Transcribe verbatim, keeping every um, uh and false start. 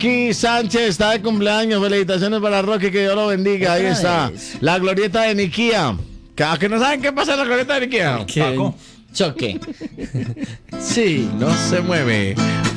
Rocky Sánchez está de cumpleaños. Felicitaciones para Rocky, que Dios lo bendiga. Ahí está. La glorieta de Niquía. ¿A que no saben qué pasa en la glorieta de Niquía? Que choque. Sí, no se mueve.